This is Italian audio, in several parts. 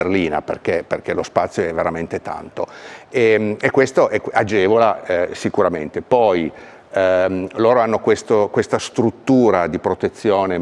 berlina, perché lo spazio è veramente tanto e questo agevola sicuramente. Poi loro hanno questa struttura di protezione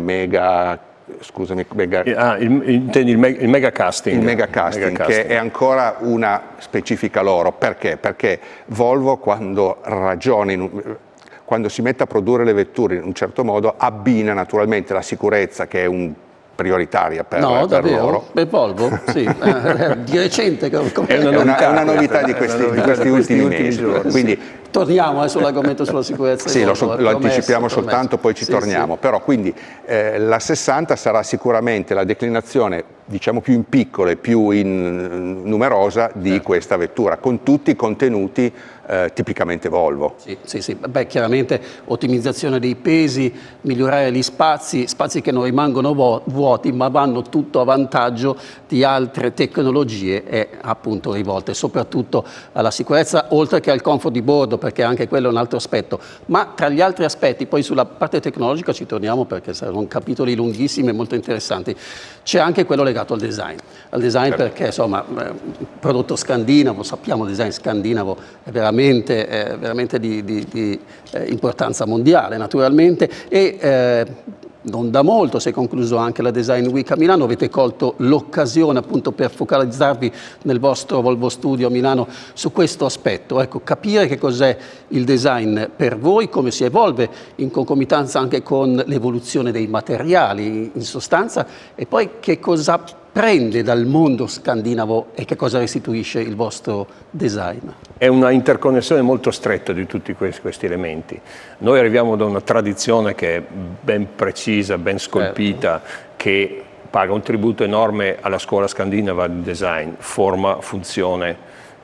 intendi il megacasting. Il megacasting, che è ancora una specifica loro. Perché? Perché Volvo quando ragiona, quando si mette a produrre le vetture in un certo modo, abbina naturalmente la sicurezza, che è prioritaria per loro. Per Volvo? Sì, di recente. È una novità di questi ultimi mesi. Quindi, torniamo sull'argomento sulla sicurezza. Sì, lo anticipiamo soltanto, poi ci torniamo. Sì. Però quindi la 60 sarà sicuramente la declinazione, diciamo, più in piccolo e più numerosa di questa vettura, con tutti i contenuti tipicamente Volvo. Sì. Beh, chiaramente ottimizzazione dei pesi, migliorare gli spazi che non rimangono vuoti, ma vanno tutto a vantaggio di altre tecnologie e appunto rivolte soprattutto alla sicurezza, oltre che al comfort di bordo, perché anche quello è un altro aspetto. Ma tra gli altri aspetti, poi sulla parte tecnologica ci torniamo perché saranno capitoli lunghissimi e molto interessanti. C'è anche quello legato al design. Perché insomma, prodotto scandinavo, sappiamo il design scandinavo è veramente di importanza mondiale naturalmente e non da molto si è concluso anche la Design Week a Milano, avete colto l'occasione appunto per focalizzarvi nel vostro Volvo Studio a Milano su questo aspetto, ecco, capire che cos'è il design per voi, come si evolve in concomitanza anche con l'evoluzione dei materiali in sostanza e poi che cosa prende dal mondo scandinavo e che cosa restituisce il vostro design? È una interconnessione molto stretta di tutti questi elementi. Noi arriviamo da una tradizione che è ben precisa, ben scolpita, che paga un tributo enorme alla scuola scandinava di design, forma, funzione,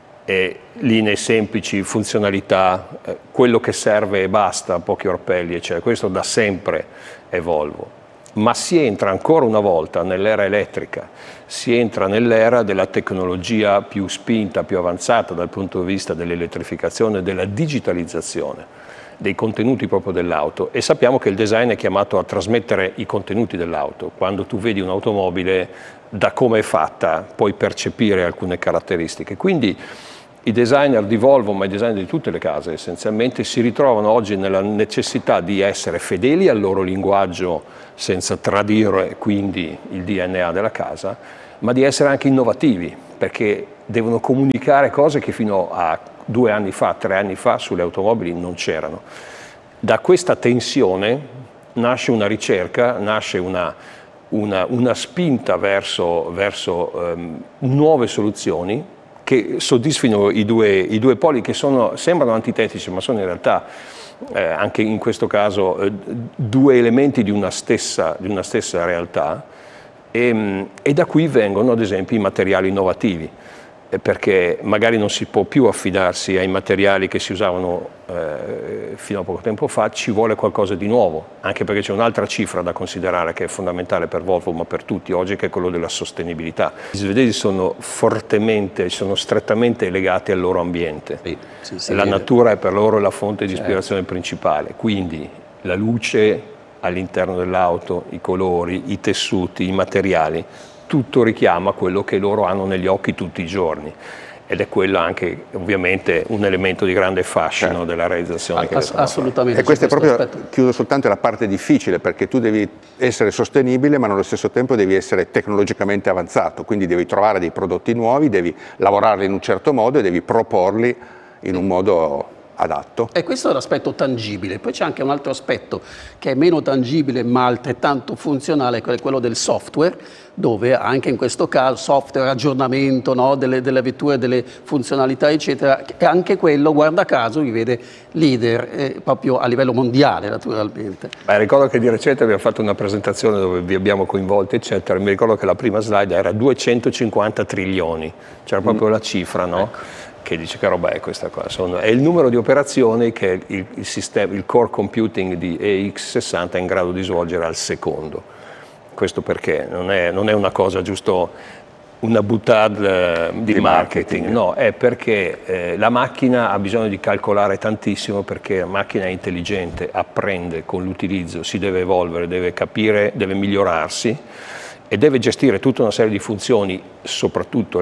linee semplici, funzionalità, quello che serve e basta, pochi orpelli, eccetera. Questo da sempre è Volvo. Ma si entra ancora una volta nell'era elettrica, si entra nell'era della tecnologia più spinta, più avanzata dal punto di vista dell'elettrificazione, della digitalizzazione dei contenuti proprio dell'auto e sappiamo che il design è chiamato a trasmettere i contenuti dell'auto. Quando tu vedi un'automobile, da come è fatta, puoi percepire alcune caratteristiche. Quindi i designer di Volvo, ma i designer di tutte le case essenzialmente, si ritrovano oggi nella necessità di essere fedeli al loro linguaggio senza tradire quindi il DNA della casa, ma di essere anche innovativi, perché devono comunicare cose che fino a 2 anni fa, 3 anni fa sulle automobili non c'erano. Da questa tensione nasce una ricerca, nasce una spinta verso nuove soluzioni che soddisfino i due poli che sembrano antitetici, ma sono in realtà anche in questo caso 2 elementi di una stessa realtà e da qui vengono ad esempio i materiali innovativi, perché magari non si può più affidarsi ai materiali che si usavano fino a poco tempo fa, ci vuole qualcosa di nuovo, anche perché c'è un'altra cifra da considerare che è fondamentale per Volvo ma per tutti oggi, che è quello della sostenibilità. Gli svedesi sono strettamente legati al loro ambiente, la natura è per loro la fonte di ispirazione principale, quindi la luce all'interno dell'auto, i colori, i tessuti, i materiali, tutto richiama quello che loro hanno negli occhi tutti i giorni ed è quello anche ovviamente un elemento di grande fascino della realizzazione che assolutamente. E questa è proprio, chiudo soltanto, la parte difficile, perché tu devi essere sostenibile ma nello stesso tempo devi essere tecnologicamente avanzato, quindi devi trovare dei prodotti nuovi, devi lavorarli in un certo modo e devi proporli in un modo adatto. E questo è l'aspetto tangibile, poi c'è anche un altro aspetto che è meno tangibile ma altrettanto funzionale, che è quello del software, dove anche in questo caso software, aggiornamento delle vetture, delle funzionalità eccetera, e anche quello guarda caso vi vede leader proprio a livello mondiale naturalmente. Ricordo che di recente abbiamo fatto una presentazione dove vi abbiamo coinvolti eccetera, mi ricordo che la prima slide era 250 trilioni, c'era proprio la cifra, no? Ecco. Che dice che roba è questa qua, è il numero di operazioni che il core computing di EX60 è in grado di svolgere al secondo. Questo perché non è una cosa giusto una boutade di marketing, no, è perché la macchina ha bisogno di calcolare tantissimo, perché la macchina è intelligente, apprende con l'utilizzo, si deve evolvere, deve capire, deve migliorarsi e deve gestire tutta una serie di funzioni, soprattutto